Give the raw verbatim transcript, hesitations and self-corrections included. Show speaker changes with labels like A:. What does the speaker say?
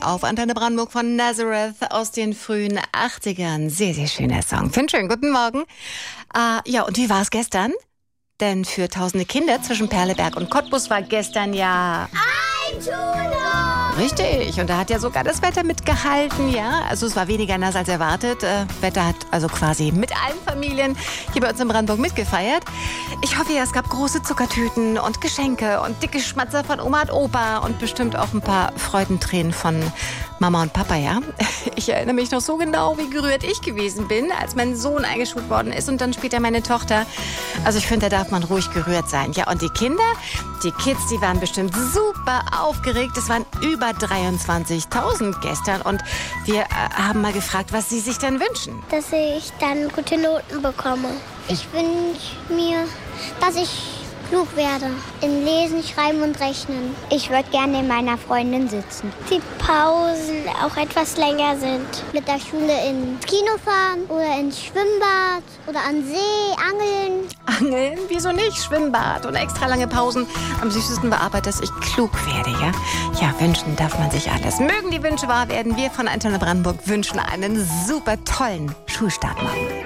A: auf Antenne Brandenburg von Nazareth aus den frühen achtzigern. Sehr, sehr schöner Song. Finn, schönen guten Morgen. Äh, ja, und wie war es gestern? Denn für tausende Kinder zwischen Perleberg und Cottbus war gestern ja...
B: Ein Schulhof!
A: Richtig, und da hat ja sogar das Wetter mitgehalten, ja. Also es war weniger nass als erwartet. Äh, Wetter hat also quasi mit allen Familien hier bei uns in Brandenburg mitgefeiert. Ich hoffe ja, es gab große Zuckertüten und Geschenke und dicke Schmatzer von Oma und Opa und bestimmt auch ein paar Freudentränen von Mama und Papa, ja. Ich erinnere mich noch so genau, wie gerührt ich gewesen bin, als mein Sohn eingeschult worden ist und dann später meine Tochter. Also ich finde, da darf man ruhig gerührt sein. Ja, und die Kinder, die Kids, die waren bestimmt super aufgeregt. Es waren über dreiundzwanzigtausend gestern und wir äh, haben mal gefragt, was sie sich denn wünschen.
B: Dass ich dann gute Noten bekomme. Ich wünsche mir, dass ich klug werde. In Lesen, Schreiben und Rechnen. Ich würde gerne in meiner Freundin sitzen. Die Pausen auch etwas länger sind. Mit der Schule ins Kino fahren oder ins Schwimmbad oder an See, angeln.
A: Angeln? Wieso nicht? Schwimmbad und extra lange Pausen. Am süßesten war aber, dass ich klug werde, ja? Ja, wünschen darf man sich alles. Mögen die Wünsche wahr werden. Wir von Antenne Brandenburg wünschen einen super tollen Schulstart morgen.